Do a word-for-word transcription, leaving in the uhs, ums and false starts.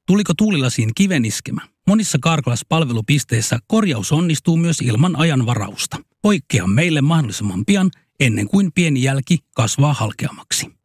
Tuliko tuulilasiin kiven iskemä? Monissa Carglass-palvelupisteissä korjaus onnistuu myös ilman ajan varausta. Poikkea meille mahdollisimman pian ennen kuin pieni jälki kasvaa halkeamaksi.